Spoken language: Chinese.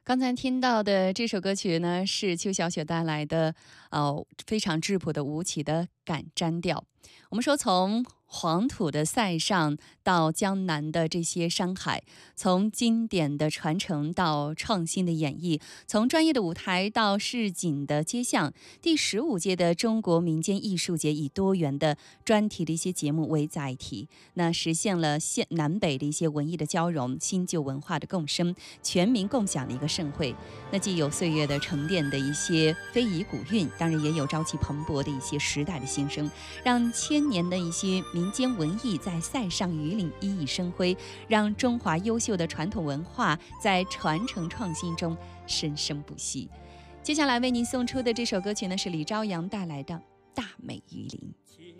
刚才听到的这首歌曲呢，是邱小雪带来的，非常质朴的吴起的《赶毡调》。我们说，从黄土的塞上到江南的这些山海，从经典的传承到创新的演绎，从专业的舞台到市井的街巷，第15届的中国民间艺术节以多元的专题的一些节目为载体，那实现了现南北的一些文艺的交融，新旧文化的共生，全民共享的一个盛会。那既有岁月的沉淀的一些非遗古韵，当然也有朝气蓬勃的一些时代的新生，让千年的一些民间文艺在塞上榆林熠熠生辉，让中华优秀的传统文化在传承创新中生生不息。接下来为您送出的这首歌曲呢，是李朝阳带来的《大美榆林》。